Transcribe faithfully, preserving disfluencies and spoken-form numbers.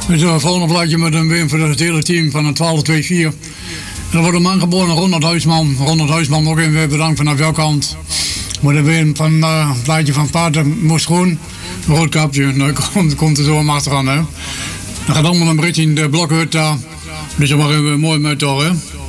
Dus het volgende plaatje met een win voor het hele team van een twaalf twee vier. Er wordt een man geboren, Ronald Huisman. Ronald Huisman ook even bedankt vanaf jouw kant. Maar de win van uh, het plaatje van Pater moest groen. Rood kapje, nou komt, komt er zo om achteraan. Hè. Dan gaat allemaal een berichtje in de blokhut daar. Dus dat waren we mooi met toch, hè.